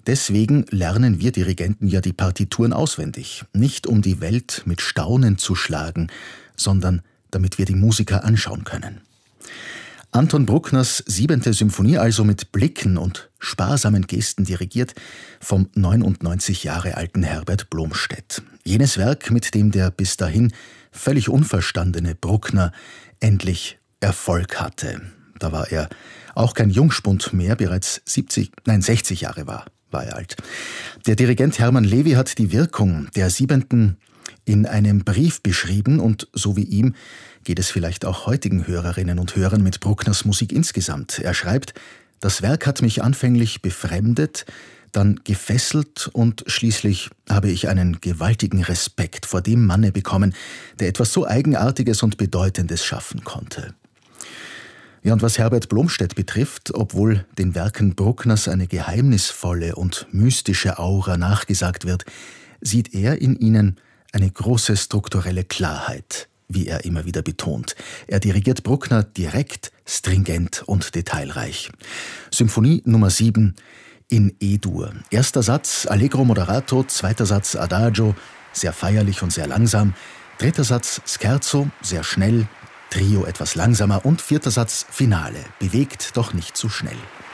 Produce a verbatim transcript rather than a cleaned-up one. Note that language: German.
Deswegen lernen wir Dirigenten ja die Partituren auswendig. Nicht um die Welt mit Staunen zu schlagen, sondern damit wir die Musiker anschauen können. Anton Bruckners siebente Symphonie also mit Blicken und sparsamen Gesten dirigiert vom neunundneunzig Jahre alten Herbert Blomstedt. Jenes Werk, mit dem der bis dahin völlig unverstandene Bruckner endlich Erfolg hatte. Da war er auch kein Jungspund mehr, bereits siebzig, nein sechzig Jahre war, war er alt. Der Dirigent Hermann Levi hat die Wirkung der Siebenten in einem Brief beschrieben und so wie ihm geht es vielleicht auch heutigen Hörerinnen und Hörern mit Bruckners Musik insgesamt. Er schreibt: Das Werk hat mich anfänglich befremdet, dann gefesselt und schließlich habe ich einen gewaltigen Respekt vor dem Manne bekommen, der etwas so Eigenartiges und Bedeutendes schaffen konnte. Ja, und was Herbert Blomstedt betrifft, obwohl den Werken Bruckners eine geheimnisvolle und mystische Aura nachgesagt wird, sieht er in ihnen eine große strukturelle Klarheit, wie er immer wieder betont. Er dirigiert Bruckner direkt, stringent und detailreich. Symphonie Nummer sieben in E-Dur. Erster Satz Allegro moderato, zweiter Satz Adagio, sehr feierlich und sehr langsam. Dritter Satz Scherzo, sehr schnell, Trio etwas langsamer und vierter Satz Finale, bewegt, doch nicht zu schnell.